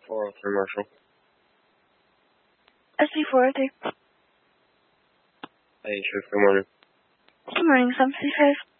403 Marshall. SB403. Hey, Chief, good morning. Good morning, 755.